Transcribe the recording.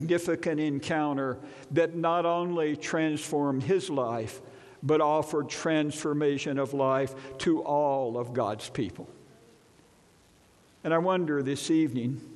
significant encounter that not only transformed his life, but offered transformation of life to all of God's people. And I wonder this evening,